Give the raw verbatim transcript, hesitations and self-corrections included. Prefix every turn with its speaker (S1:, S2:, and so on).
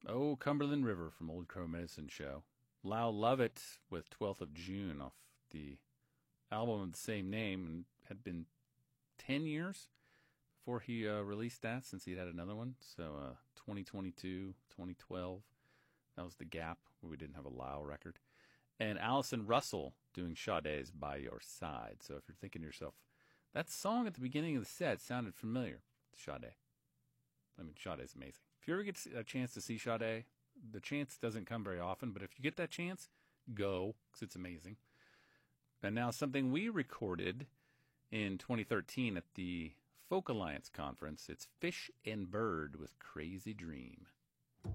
S1: Oh, Cumberland River from Old Crow Medicine Show. Lyle Lovett with twelfth of June off the album of the same name, and had been ten years before he uh, released that, since he had another one. So uh, twenty twenty-two, twenty twelve, that was the gap where we didn't have a Lyle record. And Allison Russell doing Sade's By Your Side. So if you're thinking to yourself, that song at the beginning of the set sounded familiar, Sade. I mean, Sade's amazing. If you ever get a chance to see Sade, the chance doesn't come very often, but if you get that chance, go, because it's amazing. And now something we recorded in twenty thirteen at the Folk Alliance Conference. It's Fish and Bird with Crazy Dream.